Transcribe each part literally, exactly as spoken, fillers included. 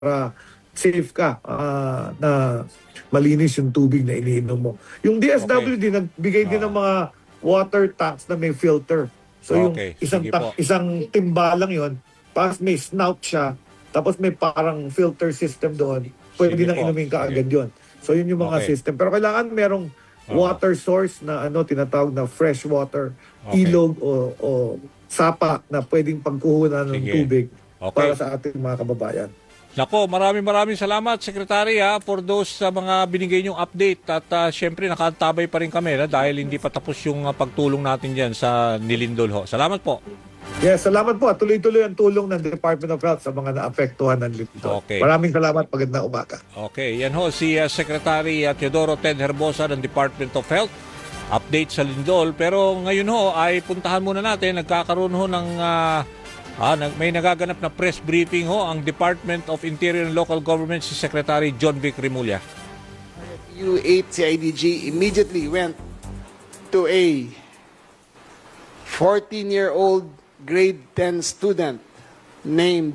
para safe ka ah, na malinis yung tubig na iniinom mo. Yung D S W D nagbigay din ng Ah. mga water tanks na may filter. So yung Okay, isang sige ta- po. isang timba lang yon, tapos may snout siya, tapos may parang filter system doon. Pwede Sige nang po, inumin ka sige. agad yon. So yun yung mga Okay. system. Pero kailangan merong Oo. water source na ano tinatawag na fresh water, Okay. ilog o, o sapa na pwedeng pagkuhunan ng Sige. tubig Okay. para sa ating mga kababayan. Nako, maraming maraming salamat, Secretary, ha, for those sa mga binigay niyong update. At uh, syempre, nakatabay pa rin kami na, dahil hindi pa tapos yung uh, pagtulong natin dyan sa Nilindol. Ho. Salamat po. Yes, salamat po. Tuloy-tuloy ang tulong ng Department of Health sa mga naapektuhan ng lindol. Okay. Maraming salamat. Magandang umaga. Okay, yan ho, si uh, Secretary uh, Teodoro Ted Herbosa ng Department of Health. Update sa Lindol. Pero ngayon ho, ay puntahan muna natin, nagkakaroon ho ng... Uh, Ah, may nagaganap na press briefing ho ang Department of Interior and Local Government si Secretary John Vic Rimulya. U eight C I D G immediately went to a fourteen-year-old grade ten student named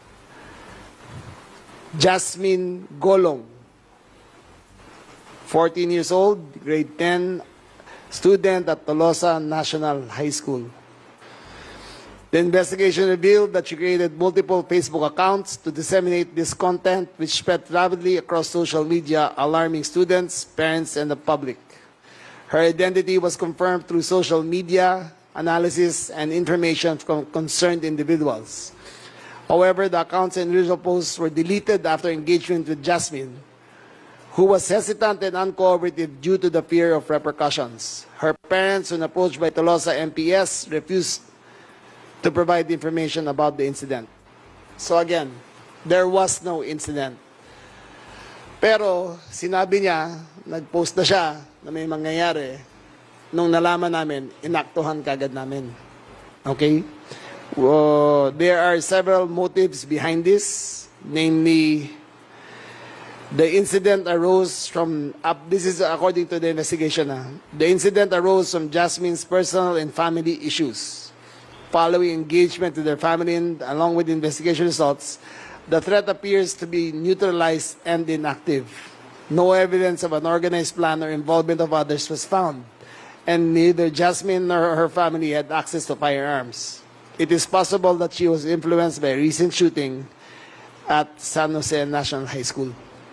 Jasmine Golong. fourteen years old, grade ten, student at Tolosa National High School. The investigation revealed that she created multiple Facebook accounts to disseminate this content, which spread rapidly across social media, alarming students, parents, and the public. Her identity was confirmed through social media analysis and information from concerned individuals. However, the accounts and individual posts were deleted after engagement with Jasmine, who was hesitant and uncooperative due to the fear of repercussions. Her parents, when approached by Tolosa M P S, refused to provide information about the incident. So again, there was no incident. Pero sinabi niya, nag-post na siya na may mangyayari. Nung nalaman namin, inaktuhan kagad namin. Okay? Uh, there are several motives behind this. Namely, the incident arose from, uh, this is according to the investigation, uh, the incident arose from Jasmine's personal and family issues. Following engagement with their family and along with investigation results, the threat appears to be neutralized and inactive. No evidence of an organized plan or involvement of others was found, and neither Jasmine nor her family had access to firearms. It is possible that she was influenced by a recent shooting at San Jose National High School.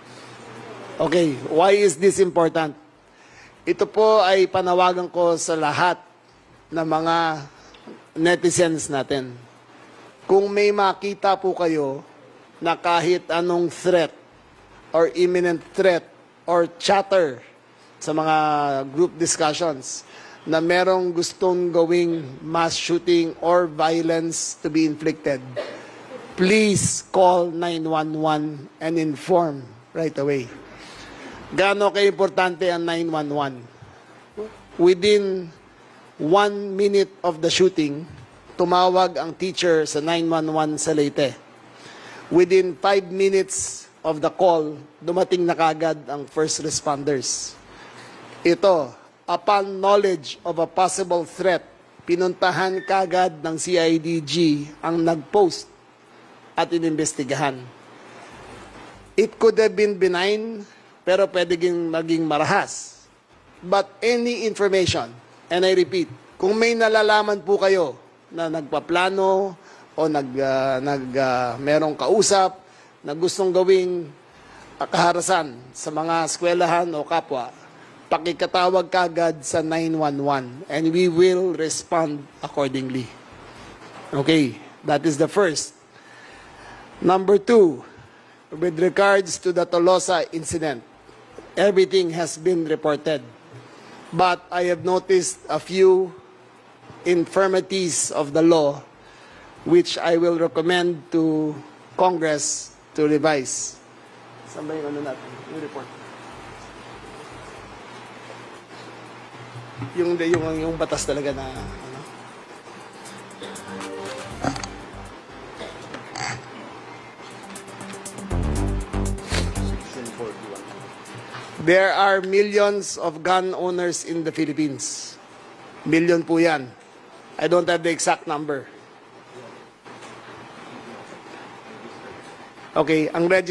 Okay, why is this important? Ito po ay panawagan ko sa lahat ng mga netizens natin. Kung may makita po kayo na kahit anong threat or imminent threat or chatter sa mga group discussions na merong gustong gawing mass shooting or violence to be inflicted, please call nine one one and inform right away. Gaano ka-importante ang nine one one? Within one minute of the shooting, tumawag ang teacher sa nine one one sa Leyte. Within five minutes of the call, dumating na kagad ang first responders. Ito, upon knowledge of a possible threat, pinuntahan kagad ng C I D G ang nag-post at inimbestigahan. It could have been benign, pero pwedeng maging marahas. But any information, and I repeat, kung may nalalaman po kayo na nagpaplano o nag, uh, nag, uh, merong kausap na gustong gawing uh, kaharasan sa mga eskwelahan o kapwa, pakikatawag kagad sa nine one one and we will respond accordingly. Okay, that is the first. Number two, with regards to the Tolosa incident, everything has been reported. But I have noticed a few infirmities of the law which I will recommend to Congress to revise. Saan ba yung ano natin? Yung report. Yung, yung, yung batas talaga na ano? There are millions of gun owners in the Philippines. Million po yan. I don't have the exact number. Okay, ang